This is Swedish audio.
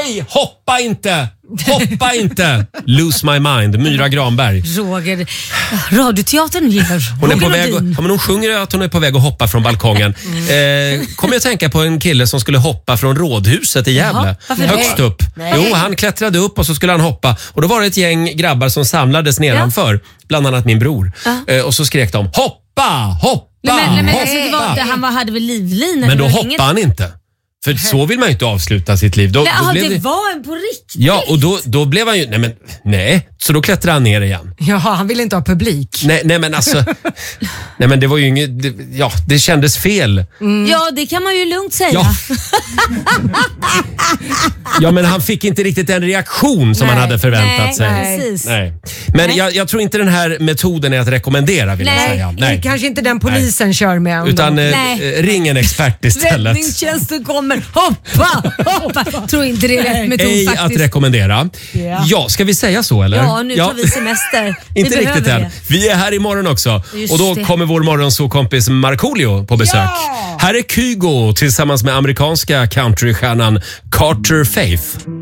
Nej, hoppa inte! Hoppa inte! Lose my mind, Myra Granberg. Roger, radioteatern ger. Hon är på väg hon sjunger att hon är på väg att hoppa från balkongen. Kommer jag tänka på en kille som skulle hoppa från rådhuset i Gävle. Högst upp. Jo, han klättrade upp och så skulle han hoppa. Och då var det ett gäng grabbar som samlades nedanför. Bland annat min bror. Och så skrek de, hoppa, hoppa, men hoppa. Han hade väl livlina. Men då hoppade han inte. För så vill man ju inte avsluta sitt liv. Då blev det var en på riktigt. Ja, och då blev han ju... Nej, så då klättrade han ner igen. Ja, han ville inte ha publik. Nej men alltså... nej men det var ju inget... det kändes fel. Ja, det kan man ju lugnt säga. Ja. Ja, men han fick inte riktigt den reaktion som han hade förväntat sig. Precis. Nej. Men jag tror inte den här metoden är att rekommendera, vill jag säga. Nej. Kanske inte den polisen kör med. Utan ring en expert istället. Räddningstjänsten kommer. Hoppa. Tror inte det är rätt metod Ej faktiskt. att rekommendera. Ja, ska vi säga så eller? Ja, nu tar vi semester. Inte riktigt än. Vi är här imorgon också. Just och då det. kommer vår morgonsåkompis Markoolio på besök. Ja! Här är Kygo tillsammans med amerikanska countrystjärnan Carter Faith.